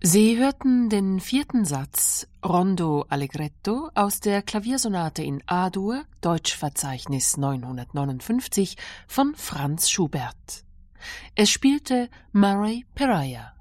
Sie hörten den 4. Satz Rondo Allegretto aus der Klaviersonate in A-Dur, Deutschverzeichnis 959 von Franz Schubert. Es spielte Murray Peraja.